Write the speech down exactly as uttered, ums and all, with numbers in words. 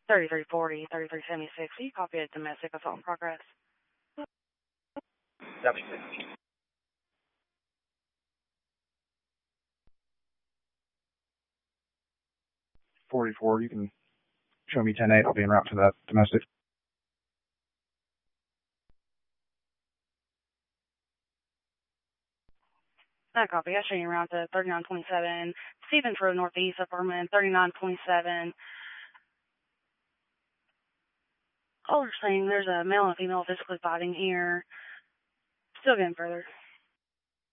thirty-three forty, thirty-three seventy-six. You copy a domestic assault in progress. seventy-six. forty-four, you can show me ten eight. I'll be en route to that domestic. That copy. I show you around to thirty-nine twenty-seven. Stevens Road Northeast, apartment thirty-nine twenty-seven. Caller saying there's a male and female physically fighting here. Still getting further.